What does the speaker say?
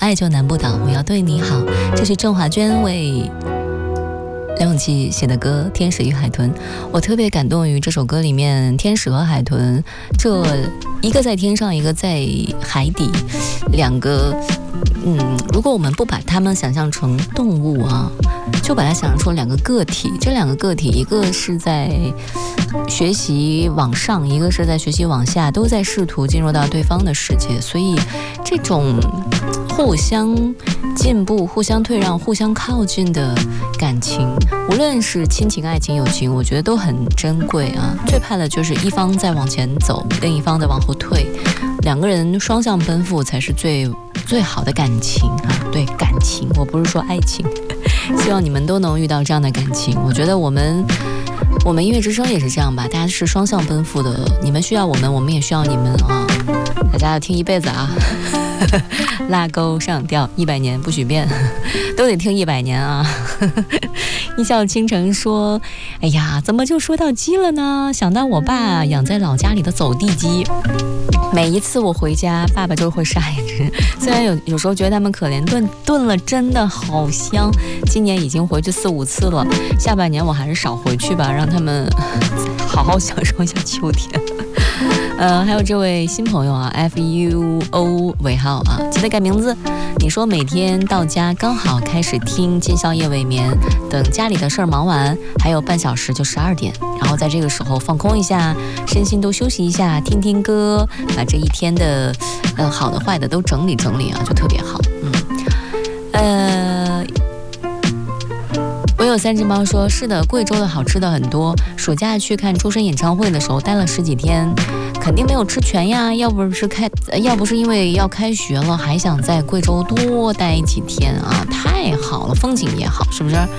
爱就难不倒，我要对你好。这是郑华娟为梁咏琪写的歌《天使与海豚》，我特别感动于这首歌里面天使和海豚，这一个在天上，一个在海底，两个如果我们不把它们想象成动物啊，就把它想象成两个个体，这两个个体一个是在学习往上，一个是在学习往下，都在试图进入到对方的世界，所以这种互相进步、互相退让、互相靠近的感情，无论是亲情、爱情、友情，我觉得都很珍贵啊。最怕的就是一方在往前走，另一方在往后退，两个人双向奔赴才是最好的感情啊。对，感情，我不是说爱情。希望你们都能遇到这样的感情。我觉得我们音乐之声也是这样吧，大家是双向奔赴的，你们需要我们，我们也需要你们啊！大家要听一辈子啊！拉钩上吊100年不许变，都得听100年啊！一笑倾城说：“哎呀，怎么就说到鸡了呢？想到我爸养在老家里的走地鸡。”每一次我回家，爸爸就会杀一只。虽然有时候觉得他们可怜，炖了真的好香。今年已经回去4、5次了，下半年我还是少回去吧，让他们好好享受一下秋天。还有这位新朋友啊 ，FUO 尾号啊，记得改名字。你说每天到家刚好开始听，进宵夜未眠，等家里的事儿忙完，还有半小时就12点，然后在这个时候放空一下，身心都休息一下，听听歌，把这一天的好的坏的都整理整理啊，就特别好。我有3只猫说，是的，贵州的好吃的很多。暑假去看周深演唱会的时候，待了10几天，肯定没有吃全呀。要不是因为要开学了，还想在贵州多待几天啊，太好了，风景也好，是不是？